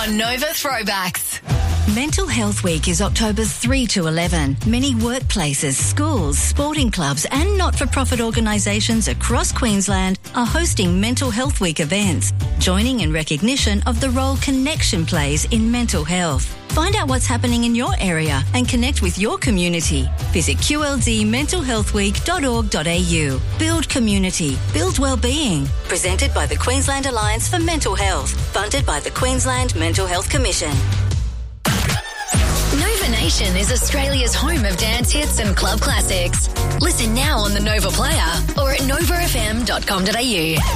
on Nova Throwbacks. Mental Health Week is October 3 to 11. Many workplaces, schools, sporting clubs and not-for-profit organisations across Queensland are hosting Mental Health Week events, joining in recognition of the role connection plays in mental health. Find out what's happening in your area and connect with your community. Visit qldmentalhealthweek.org.au. Build community. Build wellbeing. Presented by the Queensland Alliance for Mental Health. Funded by the Queensland Mental Health Commission. Nova Nation is Australia's home of dance hits and club classics. Listen now on the Nova Player or at novafm.com.au.